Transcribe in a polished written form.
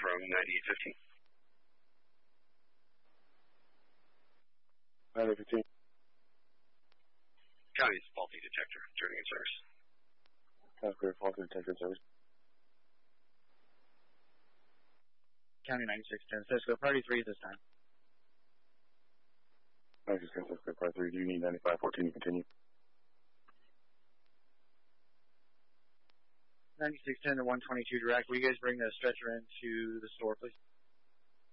from 9815. 9815. County's faulty detector, turning in service. County clear, faulty detector in service. County 9610, Cisco, party 3 this time. 9610, Cisco, party 3, do you need 9514 to continue? 9610 to 122 direct, will you guys bring the stretcher into the store, please?